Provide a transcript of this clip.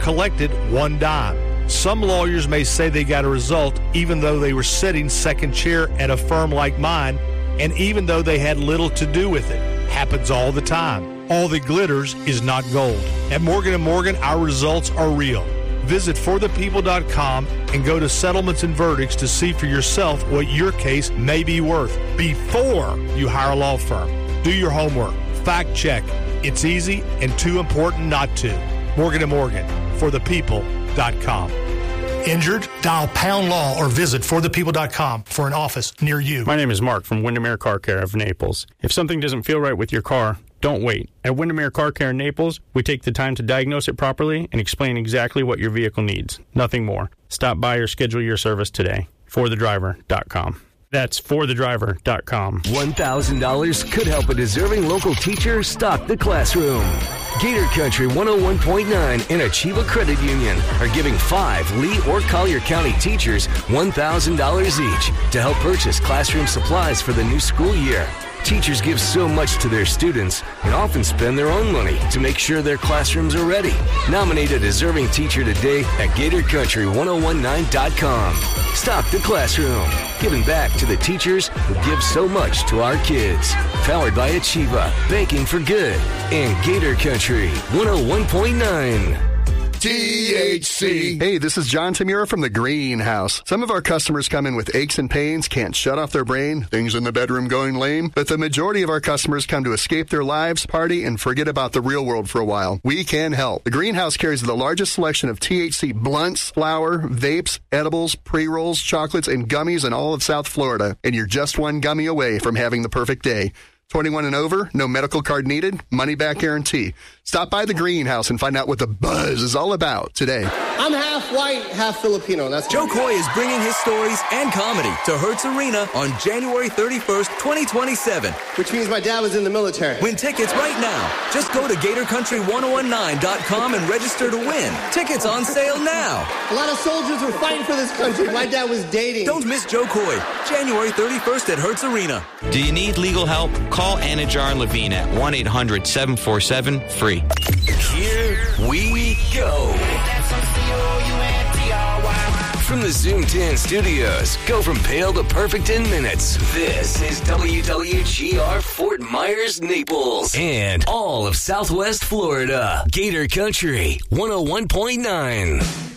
collected one dime. Some lawyers may say they got a result even though they were sitting second chair at a firm like mine, and even though they had little to do with it. Happens all the time. All that glitters is not gold. At Morgan & Morgan, our results are real. Visit forthepeople.com and go to settlements and verdicts to see for yourself what your case may be worth before you hire a law firm. Do your homework. Fact check. It's easy and too important not to. Morgan & Morgan, forthepeople.com. Injured? Dial pound law or visit forthepeople.com for an office near you. My name is Mark from Windermere Car Care of Naples. If something doesn't feel right with your car, don't wait. At Windermere Car Care in Naples, we take the time to diagnose it properly and explain exactly what your vehicle needs. Nothing more. Stop by or schedule your service today. ForTheDriver.com. That's ForTheDriver.com. $1,000 could help a deserving local teacher stock the classroom. Gator Country 101.9 and Achieva Credit Union are giving 5 Lee or Collier County teachers $1,000 each to help purchase classroom supplies for the new school year. Teachers give so much to their students and often spend their own money to make sure their classrooms are ready. Nominate a deserving teacher today at GatorCountry1019.com. Stock the classroom. Giving back to the teachers who give so much to our kids. Powered by Achieva, Banking for Good, and Gator Country 101.9. THC. Hey, this is John Tamura from the Greenhouse. Some of our customers come in with aches and pains, can't shut off their brain, things in the bedroom going lame, but the majority of our customers come to escape their lives, party, and forget about the real world for a while. We can help. The Greenhouse carries the largest selection of THC blunts, flower, vapes, edibles, pre-rolls, chocolates, and gummies in all of South Florida, and you're just one gummy away from having the perfect day. 21 and over, no medical card needed, money-back guarantee. Stop by the Greenhouse and find out what the buzz is all about today. I'm half white, half Filipino. That's Joe Coy is bringing his stories and comedy to Hertz Arena on January 31st, 2027. Which means my dad was in the military. Win tickets right now. Just go to GatorCountry1019.com and register to win. Tickets on sale now. A lot of soldiers were fighting for this country. My dad was dating. Don't miss Joe Coy, January 31st at Hertz Arena. Do you need legal help? Call Anajar Levine at 1-800-747-FREE. Here we go. From the Zoom 10 studios, go from pale to perfect in minutes. This is WWGR Fort Myers, Naples, and all of Southwest Florida. Gator Country 101.9.